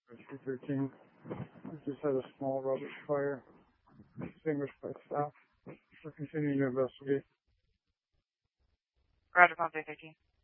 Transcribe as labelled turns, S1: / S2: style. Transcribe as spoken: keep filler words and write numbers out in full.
S1: three thirteen. We just had a small rubbish fire extinguished by staff. We're continuing to investigate.
S2: Roger, Palm three thirteen.